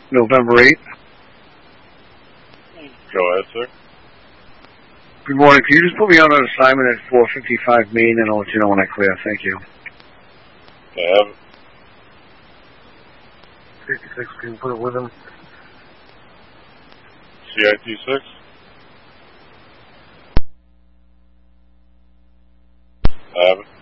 November 8th. Go ahead, sir. Good morning. Can you just put me on an assignment at 455 Main, and I'll let you know when I clear? Thank you. I have it. 56, can you put it with him? CIT 6? I have it.